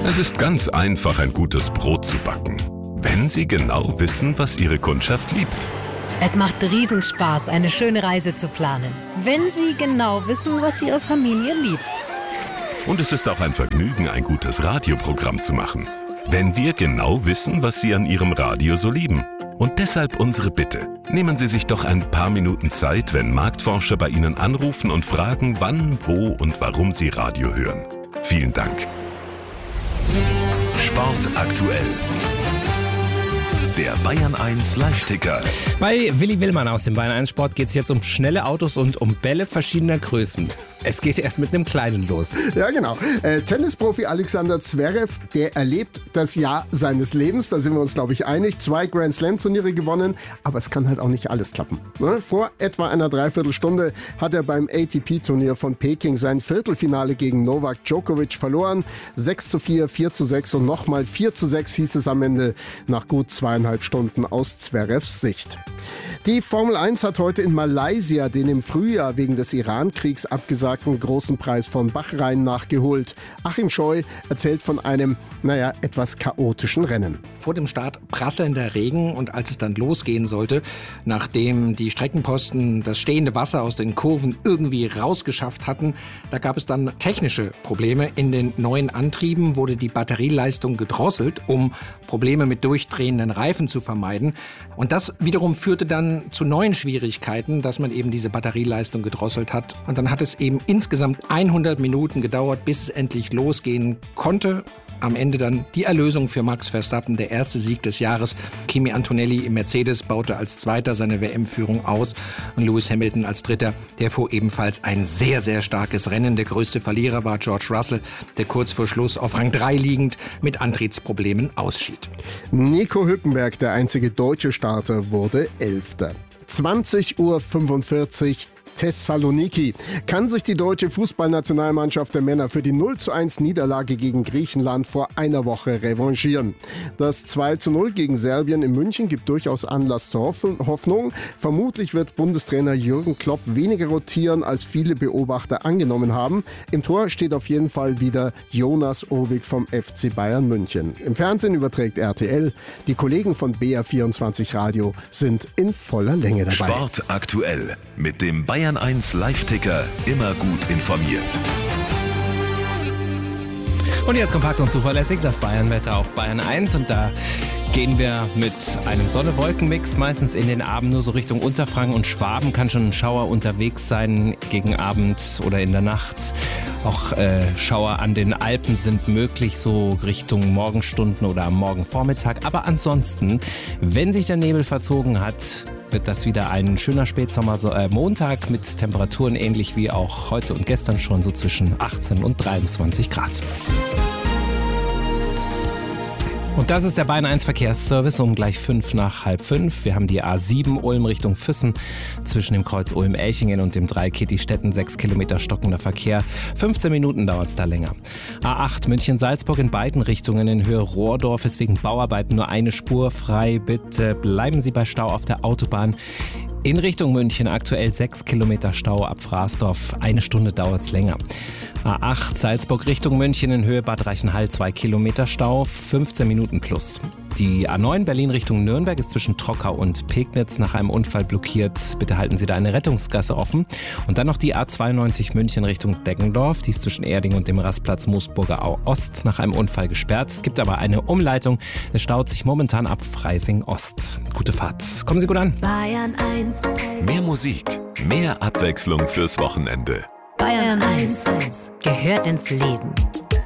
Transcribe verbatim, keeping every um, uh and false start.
Es ist ganz einfach, ein gutes Brot zu backen, wenn Sie genau wissen, was Ihre Kundschaft liebt. Es macht Riesenspaß, eine schöne Reise zu planen, wenn Sie genau wissen, was Ihre Familie liebt. Und es ist auch ein Vergnügen, ein gutes Radioprogramm zu machen, wenn wir genau wissen, was Sie an Ihrem Radio so lieben. Und deshalb unsere Bitte. Nehmen Sie sich doch ein paar Minuten Zeit, wenn Marktforscher bei Ihnen anrufen und fragen, wann, wo und warum Sie Radio hören. Vielen Dank. Sport aktuell. Der Bayern eins Live-Ticker. Bei Willi Willmann aus dem Bayern eins Sport geht es jetzt um schnelle Autos und um Bälle verschiedener Größen. Es geht erst mit einem kleinen los. Ja, genau. Äh, Tennisprofi Alexander Zverev, der erlebt das Jahr seines Lebens. Da sind wir uns, glaube ich, einig. Zwei Grand Slam Turniere gewonnen, aber es kann halt auch nicht alles klappen. Ne? Vor etwa einer Dreiviertelstunde hat er beim A T P-Turnier von Peking sein Viertelfinale gegen Novak Djokovic verloren. sechs zu vier, vier zu sechs und nochmal vier zu sechs hieß es am Ende nach gut zweieinhalb Stunden aus Zverevs Sicht. Die Formel eins hat heute in Malaysia den im Frühjahr wegen des Iran-Kriegs abgesagten großen Preis von Bahrain nachgeholt. Achim Scheu erzählt von einem, naja, etwas chaotischen Rennen. Vor dem Start prasselnder Regen und als es dann losgehen sollte, nachdem die Streckenposten das stehende Wasser aus den Kurven irgendwie rausgeschafft hatten, da gab es dann technische Probleme. In den neuen Antrieben wurde die Batterieleistung gedrosselt, um Probleme mit durchdrehenden Reifen zu vermeiden. Und das wiederum führte dann zu neuen Schwierigkeiten, dass man eben diese Batterieleistung gedrosselt hat. Und dann hat es eben insgesamt hundert Minuten gedauert, bis es endlich losgehen konnte. Am Ende dann die Erlösung für Max Verstappen, der erste Sieg des Jahres. Kimi Antonelli im Mercedes baute als Zweiter seine W M-Führung aus und Lewis Hamilton als Dritter, der fuhr ebenfalls ein sehr, sehr starkes Rennen. Der größte Verlierer war George Russell, der kurz vor Schluss auf Rang drei liegend mit Antrittsproblemen ausschied. Nico Hülkenberg, der einzige deutsche Starter, wurde Elfter. zwanzig Uhr fünfundvierzig Thessaloniki. Kann sich die deutsche Fußballnationalmannschaft der Männer für die null zu eins Niederlage gegen Griechenland vor einer Woche revanchieren? Das zwei zu null gegen Serbien in München gibt durchaus Anlass zur Hoffnung. Vermutlich wird Bundestrainer Jürgen Klopp weniger rotieren, als viele Beobachter angenommen haben. Im Tor steht auf jeden Fall wieder Jonas Obig vom F C Bayern München. Im Fernsehen überträgt R T L. Die Kollegen von B R vierundzwanzig Radio sind in voller Länge dabei. Sport aktuell mit dem Bayern eins Live-Ticker, immer gut informiert. Und jetzt kompakt und zuverlässig das Bayern-Wetter auf Bayern eins. Und da gehen wir mit einem Sonne-Wolken-Mix meistens in den Abend nur so Richtung Unterfranken und Schwaben. Kann schon ein Schauer unterwegs sein gegen Abend oder in der Nacht. Auch äh, Schauer an den Alpen sind möglich, so Richtung Morgenstunden oder am Morgenvormittag. Aber ansonsten, wenn sich der Nebel verzogen hat, wird das wieder ein schöner Spätsommer-Montag mit Temperaturen ähnlich wie auch heute und gestern schon so zwischen achtzehn und dreiundzwanzig Grad. Und das ist der Bayern eins Verkehrsservice um gleich fünf nach halb fünf. Wir haben die A sieben Ulm Richtung Füssen zwischen dem Kreuz Ulm-Elchingen und dem Dreieck Kitti-Stetten. Sechs Kilometer stockender Verkehr. fünfzehn Minuten dauert es da länger. A acht München-Salzburg in beiden Richtungen in Höhe Rohrdorf ist wegen Bauarbeiten nur eine Spur frei. Bitte bleiben Sie bei Stau auf der Autobahn. In Richtung München aktuell sechs Kilometer Stau ab Fraßdorf. Eine Stunde dauert es länger. A acht Salzburg Richtung München in Höhe Bad Reichenhall zwei Kilometer Stau, fünfzehn Minuten plus. Die A neun Berlin Richtung Nürnberg ist zwischen Trockau und Pegnitz nach einem Unfall blockiert. Bitte halten Sie da eine Rettungsgasse offen. Und dann noch die A zweiundneunzig München Richtung Deggendorf. Die ist zwischen Erding und dem Rastplatz Moosburger Au Ost nach einem Unfall gesperrt. Es gibt aber eine Umleitung. Es staut sich momentan ab Freising Ost. Gute Fahrt. Kommen Sie gut an. Bayern eins. Mehr Musik, mehr Abwechslung fürs Wochenende. Bayern eins gehört ins Leben.